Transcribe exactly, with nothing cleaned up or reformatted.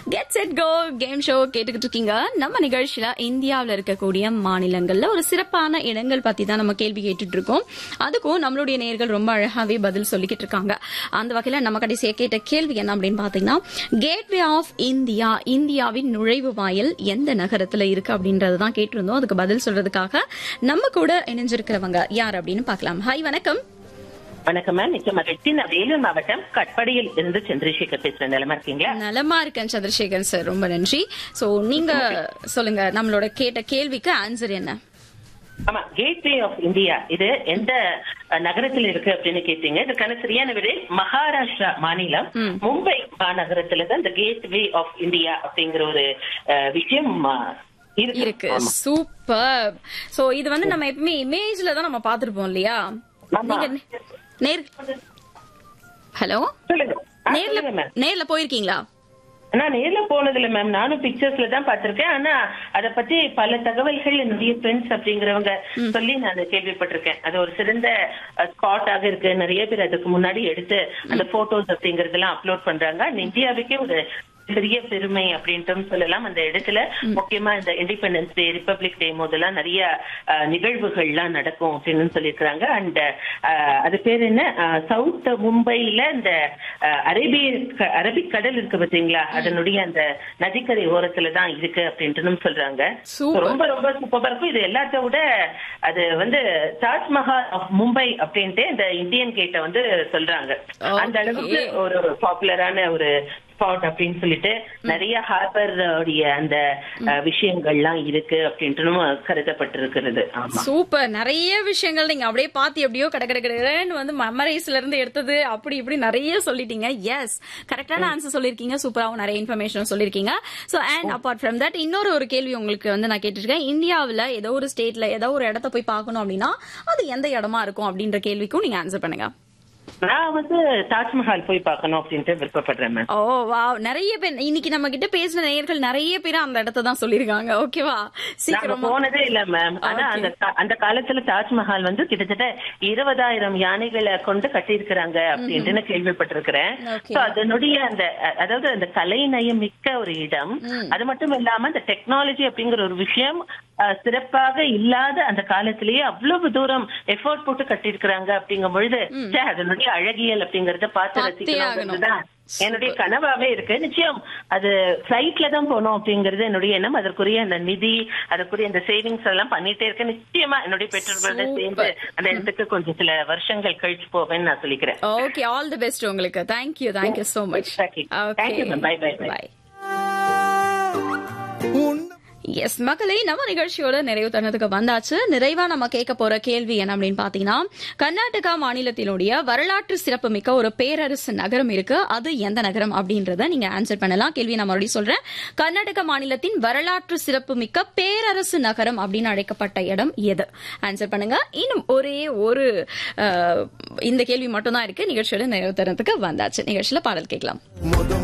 Get set go game show கேட்டுக்கிட்டு இருக்கீங்க. நம்ம நிகழ்ச்சியில இந்தியாவில இருக்கக்கூடிய மாநிலங்கள்ல ஒரு சிறப்பான இடங்கள் பத்தி தான் நம்ம கேள்வி கேட்டுட்டு இருக்கோம். அதுக்கும் நம்மளுடைய நேயர்கள் ரொம்ப அழகாவே பதில் சொல்லிக்கிட்டு இருக்காங்க. அந்த வகையில நம்ம கடைசியா கேட்ட கேள்வி என்ன அப்படின்னு பாத்தீங்கன்னா, கேட்வே ஆஃப் இந்தியா, இந்தியாவின் நுழைவு வாயில் எந்த நகரத்துல இருக்கு அப்படின்றதான் கேட்டிருந்தோம். அதுக்கு பதில் சொல்றதுக்காக நம்ம கூட இணைஞ்சிருக்கிறவங்க யார் அப்படின்னு பாக்கலாம். ஹாய், வணக்கம். வணக்கம் மேம். மிக்க மகிழ்ச்சி. நான் வேலூர் மாவட்டம் கட்படியில் இருந்து சந்திரசேகர் பேசுறேன். நலமா இருக்கீங்களா? நலமா இருக்கேன் சந்திரசேகர் சார், ரொம்ப நன்றி. சோ நீங்க சொல்லுங்க, நம்மளோட கேட்ட கேள்விக்கு ஆன்சர் என்ன? ஆமா, கேட்வே ஆஃப் இந்தியா இது எந்த நகரத்தில் இருக்கு அப்படின்னு கேட்டீங்க. இதுக்கான சரியான விடை மகாராஷ்டிரா மாநிலம் மும்பை மாநகரத்துல தான் இந்த கேட்வே ஆஃப் இந்தியா அப்படிங்கிற ஒரு விஷயம் இருக்கு. சூப்பர். சோ இது வந்து நம்ம எப்பவுமே இமேஜ்ல தான் நம்ம பாத்துருப்போம் இல்லையா? ஹலோ, நேர்ல நேர்ல போயிருக்கீங்களா? நான் நேர்ல போனது இல்ல மேம், நானும் பிக்சர்ஸ்ல தான் பாத்திருக்கேன். ஆனா அத பத்தி பல தகவல்கள் என்னுடைய ஃப்ரெண்ட்ஸ் அப்படிங்கிறவங்க சொல்லி நான் கேள்விப்பட்டிருக்கேன். அது ஒரு சிறந்த ஸ்பாட்டாக இருக்கு. நிறைய பேர் அதுக்கு முன்னாடி எடுத்து அந்த போட்டோஸ் அப்படிங்கறதெல்லாம் அப்லோட் பண்றாங்க. இந்தியாவுக்கே ஒரு பெரிய பெருமை அப்படின்ட்டு சொல்லலாம். அந்த இடத்துல முக்கியமா இந்த இண்டிபெண்டன்ஸ் டே, ரிப்பப்ளிக் டே முதலாம் நிறைய நிகழ்வுகள்லாம் நடக்கும் அப்படின்னு சொல்லியிருக்கிறாங்க. அண்ட் அது பேர் என்ன, சவுத் மும்பைல இந்த அரேபிய அரபிக் கடல் இருக்கு பாத்தீங்களா, அதனுடைய அந்த நதிக்கரை ஓரத்துல தான் இருக்கு அப்படின்ட்டு சொல்றாங்க. ரொம்ப ரொம்ப சூப்பரா இருக்கும். இது எல்லாத்த விட அது வந்து தாஜ்மஹால் ஆஃப் மும்பை அப்படின்ட்டு இந்த இந்தியன் கேட்டை வந்து சொல்றாங்க. அந்த அளவுக்கு ஒரு பாப்புலரான ஒரு ஸ்பாட் அப்படின்னு சொல்லிட்டு நிறைய ஹார்பர் உடைய அந்த விஷயங்கள்லாம் இருக்கு அப்படின்ட்டு கருதப்பட்டிருக்கிறது. சூப்பர். நிறைய விஷயங்கள் நீங்க அப்படியே பாத்தி எப்படியோ கட கட கடன்னு வந்து மெமரிஸ்ல இருந்து எடுத்தது அப்படி இப்படி நிறைய சொல்லிட்டீங்க. எஸ், கரெக்டான ஆன்சர் சொல்லிருக்கீங்க. சூப்பராவும் நிறைய இன்ஃபர்மேஷன் சொல்லிருக்கீங்க. So and apart from that இன்னொரு ஒரு கேள்வி உங்களுக்கு வந்து நான் கேட்டிருக்கேன். இந்தியாவில ஏதோ ஒரு ஸ்டேட்ல ஏதோ ஒரு இடத்த போய் பார்க்கணும் அப்படின்னா அது எந்த இடமா இருக்கும் அப்படின்ற கேள்விக்கும் நீங்க ஆன்சர் பண்ணுங்க. நான் வந்து தாஜ்மஹால் போய் பார்க்கணும் அப்படின்ட்டு விருப்பப்படுறேன். ஓ வாவ், நிறைய பேர் இன்னைக்கு நம்ம கிட்ட பேசின நேயர்கள் நிறைய பேர் அந்த இடத்தை தான் சொல்லிருக்காங்க. ஓகேவா? சீக்கிரம் போனதே இல்ல மேம். ஆனா அந்த அந்த காலத்துல தாஜ்மஹால் வந்து கிட்டத்தட்ட இருபதாயிரம் யானைகளை கொண்டு கட்டியிருக்கிறாங்க அப்படின்ட்டு நான் கேள்விப்பட்டிருக்கிறேன். அதனுடைய அந்த அதாவது அந்த கலை நயம் மிக்க ஒரு இடம். அது மட்டும் இல்லாம அந்த டெக்னாலஜி அப்படிங்கிற ஒரு விஷயம் சிறப்பாக இல்லாத அந்த காலத்திலேயே அவ்வளவு தூரம் எஃபோர்ட் போட்டு கட்டியிருக்கிறாங்க. அப்படிங்கும் பொழுது அதனுடைய அழகியல் அப்படிங்கறத பார்த்து ரசிக்கணும் என்னுடைய கனவாவே இருக்கு. நிச்சயம் அது ஃபிளைட்ல தான் போனோம் அப்படிங்கறது என்னுடைய எண்ணம். அதற்குரிய அந்த நிதி, அதற்குரிய அந்த சேவிங்ஸ் எல்லாம் பண்ணிட்டே இருக்கேன். நிச்சயமா என்னுடைய பெற்றோர்களோட சேர்ந்து அந்த இடத்துக்கு கொஞ்சம் சில வருஷங்கள் கழிச்சு போவேன்னு நான் சொல்லிக்கிறேன். ஓகே, ஆல் தி பெஸ்ட் உங்களுக்கு. Thank you thank you so much. Thank you ma'am. By by by. S மக்களை, நம்ம நிகழ்ச்சியோட நிறைவு தருணத்துக்கு வந்தாச்சு. நிறைவா நம்ம கேட்க போற கேள்வி என்ன அப்படின்னு பாத்தீங்கன்னா, கர்நாடகா மாநிலத்தினுடைய வரலாற்று சிறப்பு மிக்க ஒரு பேரரசு நகரம் இருக்கு. அது எந்த நகரம் அப்படின்றத நீங்க ஆன்சர் பண்ணலாம். கேள்வி நான் மறுபடியும் சொல்றேன். கர்நாடக மாநிலத்தின் வரலாற்று சிறப்பு மிக்க பேரரசு நகரம் அப்படின்னு அழைக்கப்பட்ட இடம் எது? ஆன்சர் பண்ணுங்க. இன்னும் ஒரே ஒரு இந்த கேள்வி மட்டும் தான் இருக்கு. நிகழ்ச்சியோட நிறைவு தருணத்துக்கு வந்தாச்சு. நிகழ்ச்சியில பாடல் கேட்கலாம்.